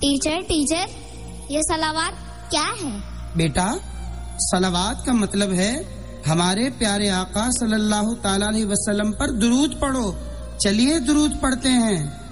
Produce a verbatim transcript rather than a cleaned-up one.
Teacher teacher ये सलावात क्या है? बेटा, सलावात का मतलब है हमारे प्यारे आका सल्लल्लाहु ताला अलैहि वसल्लम पर दुरूद पढ़ो। चलिए दुरूद पढ़ते हैं।